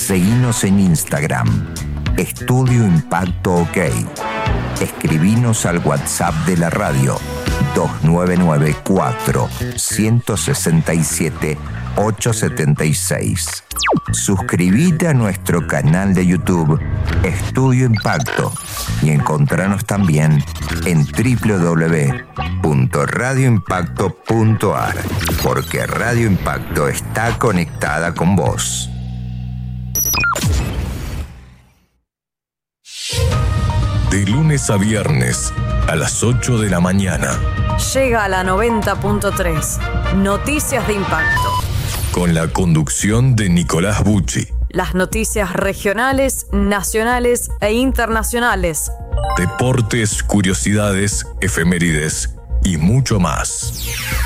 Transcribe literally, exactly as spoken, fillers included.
Seguinos en Instagram, Estudio Impacto OK. Escribinos al WhatsApp de la radio dos nueve nueve cuatro, uno seis siete, ocho siete seis. Suscríbete a nuestro canal de YouTube Estudio Impacto y encontranos también en doble u doble u doble u punto radio impacto punto a r, porque Radio Impacto está conectada con vos. De lunes a viernes a las ocho de la mañana. Llega a la noventa punto tres. Noticias de Impacto. Con la conducción de Nicolás Bucci. Las noticias regionales, nacionales e internacionales. Deportes, curiosidades, efemérides y mucho más.